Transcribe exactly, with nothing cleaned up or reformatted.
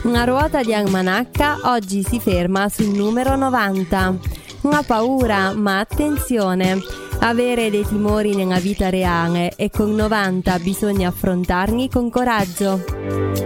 Una ruota di almanacca oggi si ferma sul numero novanta. Una paura, ma attenzione, avere dei timori nella vita reale e con novanta bisogna affrontarli con coraggio.